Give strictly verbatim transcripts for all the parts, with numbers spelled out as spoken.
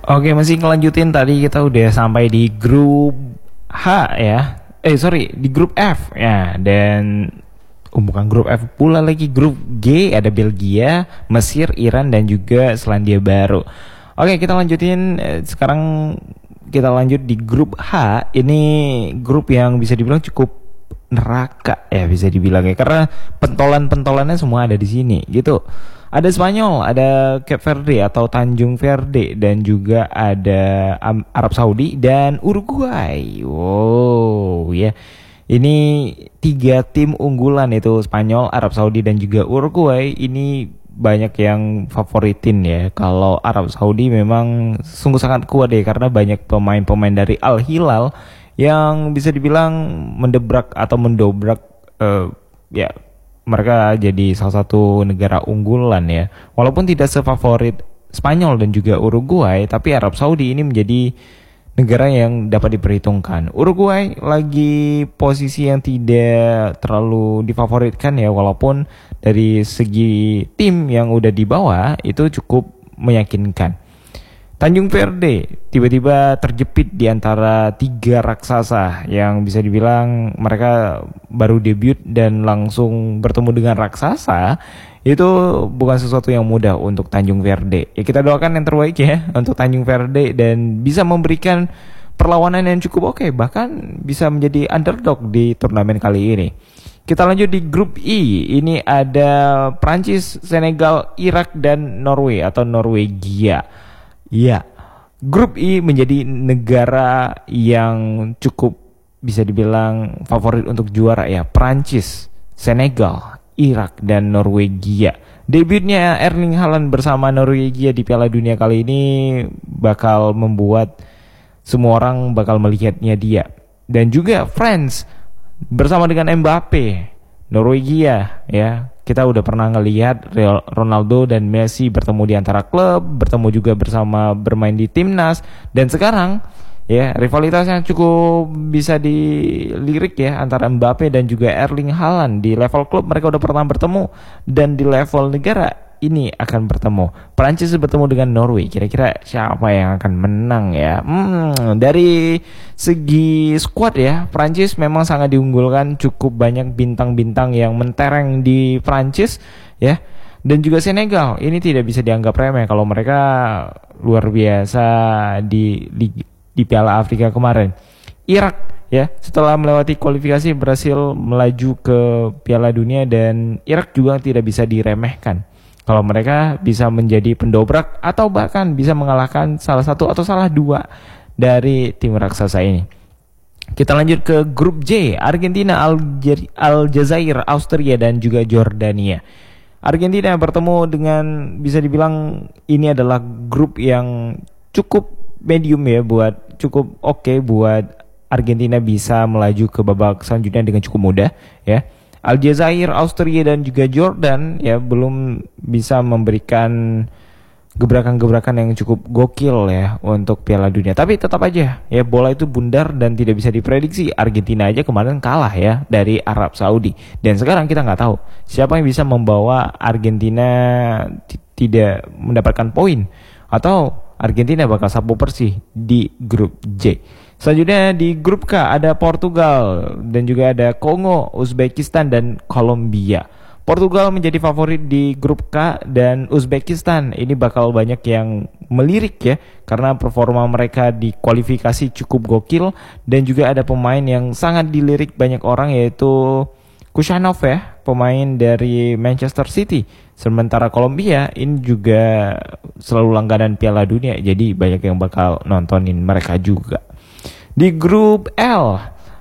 Oke, masih ngelanjutin tadi kita udah sampai di grup H ya. Eh sorry, di grup F ya. Dan oh, bukan grup F pula lagi, grup G ada Belgia, Mesir, Iran dan juga Selandia Baru. Oke, kita lanjutin eh, sekarang kita lanjut di grup H. Ini grup yang bisa dibilang cukup neraka ya, bisa dibilang ya, karena pentolan-pentolannya semua ada di sini gitu. Ada Spanyol, ada Cape Verde atau Tanjung Verde, dan juga ada um, Arab Saudi dan Uruguay. Wow, ya. Ini tiga tim unggulan, itu Spanyol, Arab Saudi dan juga Uruguay. Ini banyak yang favoritin ya. Kalau Arab Saudi memang sungguh sangat kuat ya, karena banyak pemain-pemain dari Al Hilal yang bisa dibilang mendebrak atau mendobrak uh, ya mereka jadi salah satu negara unggulan ya. Walaupun tidak sefavorit Spanyol dan juga Uruguay, tapi Arab Saudi ini menjadi negara yang dapat diperhitungkan. Uruguay lagi posisi yang tidak terlalu difavoritkan ya, walaupun dari segi tim yang udah dibawa itu cukup meyakinkan. Tanjung Verde tiba-tiba terjepit di antara tiga raksasa yang bisa dibilang mereka baru debut dan langsung bertemu dengan raksasa. Itu bukan sesuatu yang mudah untuk Tanjung Verde. Ya, kita doakan yang terbaik ya untuk Tanjung Verde dan bisa memberikan perlawanan yang cukup oke, bahkan bisa menjadi underdog di turnamen kali ini. Kita lanjut di grup I. Ini ada Prancis, Senegal, Irak dan Norway atau Norwegia. Ya, grup I menjadi negara yang cukup bisa dibilang favorit untuk juara ya. Prancis, Senegal, Irak dan Norwegia. Debutnya Erling Haaland bersama Norwegia di Piala Dunia kali ini bakal membuat semua orang bakal melihatnya dia. Dan juga France bersama dengan Mbappe, Norwegia ya. Kita udah pernah ngelihat Ronaldo dan Messi bertemu di antara klub, bertemu juga bersama bermain di timnas, dan sekarang ya rivalitasnya cukup bisa dilirik ya antara Mbappe dan juga Erling Haaland. Di level klub mereka udah pernah bertemu, dan di level negara ini akan bertemu. Prancis bertemu dengan Norway. Kira-kira siapa yang akan menang ya? Hmm, dari segi squad ya, Prancis memang sangat diunggulkan. Cukup banyak bintang-bintang yang mentereng di Prancis ya. Dan juga Senegal, ini tidak bisa dianggap remeh kalau mereka luar biasa di di, di Piala Afrika kemarin. Irak ya, setelah melewati kualifikasi berhasil melaju ke Piala Dunia, dan Irak juga tidak bisa diremehkan. Kalau mereka bisa menjadi pendobrak atau bahkan bisa mengalahkan salah satu atau salah dua dari tim raksasa ini. Kita lanjut ke grup J. Argentina, Alger- Aljazair, Austria dan juga Jordania. Argentina bertemu dengan, bisa dibilang ini adalah grup yang cukup medium ya, buat cukup oke okay buat Argentina bisa melaju ke babak selanjutnya dengan cukup mudah ya. Aljazair, Austria dan juga Jordan ya belum bisa memberikan gebrakan-gebrakan yang cukup gokil ya untuk Piala Dunia. Tapi tetap aja ya, bola itu bundar dan tidak bisa diprediksi. Argentina aja kemarin kalah ya dari Arab Saudi, dan sekarang kita nggak tahu siapa yang bisa membawa Argentina t- tidak mendapatkan poin, atau Argentina bakal sapu bersih di grup J. Selanjutnya di grup K ada Portugal dan juga ada Kongo, Uzbekistan dan Kolombia. Portugal menjadi favorit di grup K, dan Uzbekistan ini bakal banyak yang melirik ya, karena performa mereka di kualifikasi cukup gokil, dan juga ada pemain yang sangat dilirik banyak orang, yaitu Kusanov ya, pemain dari Manchester City. Sementara Kolombia ini juga selalu langganan Piala Dunia, jadi banyak yang bakal nontonin mereka juga. Di grup L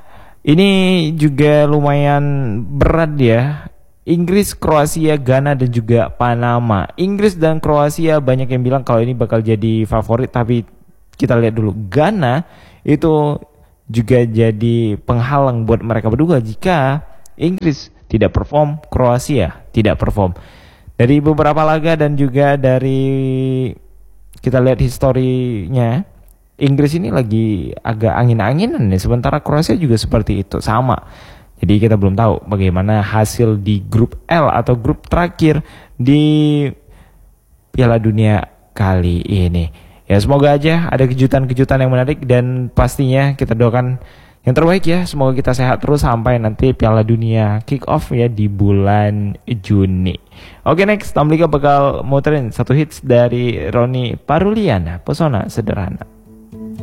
ini juga lumayan berat ya. Inggris, Kroasia, Ghana dan juga Panama. Inggris dan Kroasia banyak yang bilang kalau ini bakal jadi favorit, tapi kita lihat dulu. Ghana itu juga jadi penghalang buat mereka berdua jika Inggris tidak perform, Kroasia tidak perform. Dari beberapa laga dan juga dari kita lihat historinya, Inggris ini lagi agak angin-anginan nih, sementara Kroasia juga seperti itu, sama. Jadi kita belum tahu bagaimana hasil di grup L atau grup terakhir di Piala Dunia kali ini. Ya semoga aja ada kejutan-kejutan yang menarik, dan pastinya kita doakan yang terbaik ya. Semoga kita sehat terus sampai nanti Piala Dunia kick off ya di bulan Juni. Oke, next Tamlika bakal muterin satu hits dari Roni Paruliana, Pesona Sederhana.